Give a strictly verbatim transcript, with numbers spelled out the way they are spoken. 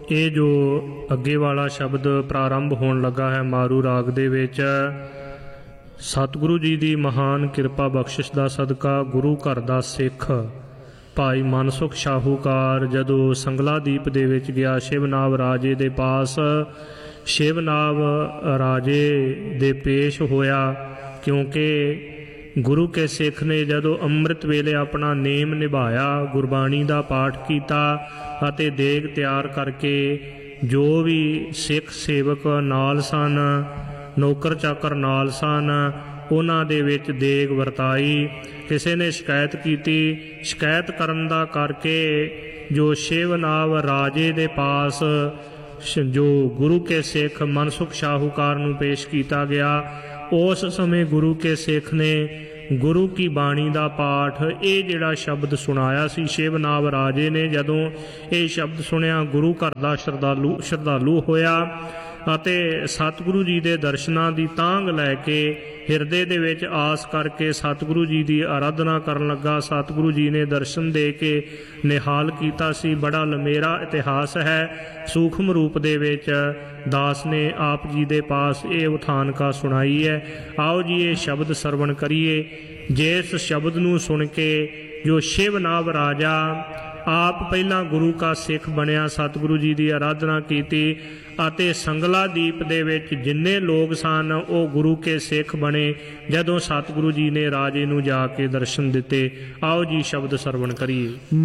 ਇਹ ਜੋ ਅੱਗੇ ਵਾਲਾ ਸ਼ਬਦ ਪ੍ਰਾਰੰਭ ਹੋਣ ਲੱਗਾ ਹੈ ਮਾਰੂ ਰਾਗ ਦੇ ਵਿੱਚ, ਸਤਿਗੁਰੂ ਜੀ ਦੀ ਮਹਾਨ ਕਿਰਪਾ ਬਖਸ਼ਿਸ਼ ਦਾ ਸਦਕਾ ਗੁਰੂ ਘਰ ਦਾ ਸਿੱਖ ਭਾਈ ਮਨਸੁਖ ਸ਼ਾਹੂਕਾਰ ਜਦੋਂ ਸੰਗਲਾਦੀਪ ਦੇ ਵਿੱਚ ਗਿਆ ਸ਼ਿਵਨਾਵ ਰਾਜੇ ਦੇ ਪਾਸ, ਸ਼ਿਵਨਾਵ ਰਾਜੇ ਦੇ ਪੇਸ਼ ਹੋਇਆ, ਕਿਉਂਕਿ ਗੁਰੂ ਕੇ ਸਿੱਖ ਨੇ ਜਦੋਂ ਅੰਮ੍ਰਿਤ ਵੇਲੇ ਆਪਣਾ ਨੇਮ ਨਿਭਾਇਆ, ਗੁਰਬਾਣੀ ਦਾ ਪਾਠ ਕੀਤਾ ਅਤੇ ਦੇਗ ਤਿਆਰ ਕਰਕੇ ਜੋ ਵੀ ਸਿੱਖ ਸੇਵਕ ਨਾਲ ਸਨ, ਨੌਕਰ ਚਾਕਰ ਨਾਲ ਸਨ, ਉਹਨਾਂ ਦੇ ਵਿੱਚ ਦੇਗ ਵਰਤਾਈ। ਕਿਸੇ ਨੇ ਸ਼ਿਕਾਇਤ ਕੀਤੀ, ਸ਼ਿਕਾਇਤ ਕਰਨ ਦਾ ਕਰਕੇ ਜੋ ਸ਼ਿਵਨਾਵ ਰਾਜੇ ਦੇ ਪਾਸ ਜੋ ਗੁਰੂ ਕੇ ਸਿੱਖ ਮਨਸੁਖ ਸ਼ਾਹੂਕਾਰ ਨੂੰ ਪੇਸ਼ ਕੀਤਾ ਗਿਆ, ਉਸ ਸਮੇਂ ਗੁਰੂ ਕੇ ਸਿੱਖ ਨੇ ਗੁਰੂ ਕੀ ਬਾਣੀ ਦਾ ਪਾਠ ਇਹ ਜਿਹੜਾ ਸ਼ਬਦ ਸੁਣਾਇਆ ਸੀ। ਸ਼ਿਵਨਾਵ ਰਾਜੇ ਨੇ ਜਦੋਂ ਇਹ ਸ਼ਬਦ ਸੁਣਿਆ, ਗੁਰੂ ਘਰ ਦਾ ਸ਼ਰਧਾਲੂ ਸ਼ਰਧਾਲੂ ਹੋਇਆ ਅਤੇ ਸਤਿਗੁਰੂ ਜੀ ਦੇ ਦਰਸ਼ਨਾਂ ਦੀ ਤਾਂਘ ਲੈ ਕੇ ਹਿਰਦੇ ਦੇ ਵਿੱਚ ਆਸ ਕਰਕੇ ਸਤਿਗੁਰੂ ਜੀ ਦੀ ਆਰਾਧਨਾ ਕਰਨ ਲੱਗਾ। ਸਤਿਗੁਰੂ ਜੀ ਨੇ ਦਰਸ਼ਨ ਦੇ ਕੇ ਨਿਹਾਲ ਕੀਤਾ ਸੀ। ਬੜਾ ਲੰਮੇਰਾ ਇਤਿਹਾਸ ਹੈ, ਸੂਖਮ ਰੂਪ ਦੇ ਵਿੱਚ ਦਾਸ ਨੇ ਆਪ ਜੀ ਦੇ ਪਾਸ ਇਹ ਉਥਾਨਕਾ ਸੁਣਾਈ ਹੈ। ਆਓ ਜੀ ਇਹ ਸ਼ਬਦ ਸਰਵਣ ਕਰੀਏ। ਜਿਸ ਸ਼ਬਦ ਨੂੰ ਸੁਣ ਕੇ ਜੋ ਸ਼ਿਵਨਾਵ ਰਾਜਾ ਆਪ ਪਹਿਲਾਂ ਗੁਰੂ ਕਾ ਸਿੱਖ ਬਣਿਆ, ਸਤਿਗੁਰੂ ਜੀ ਦੀ ਆਰਾਧਨਾ ਕੀਤੀ ਅਤੇ ਸੰਗਲਾਦੀਪ ਦੇ ਵਿੱਚ ਜਿੰਨੇ ਲੋਕ ਸਨ ਉਹ ਗੁਰੂ ਕੇ ਸਿੱਖ ਬਣੇ ਜਦੋਂ ਸਤਿਗੁਰੂ ਜੀ ਨੇ ਰਾਜੇ ਨੂੰ ਜਾ ਕੇ ਦਰਸ਼ਨ ਦਿੱਤੇ। ਆਓ ਜੀ ਸ਼ਬਦ ਸਰਵਣ ਕਰੀਏ।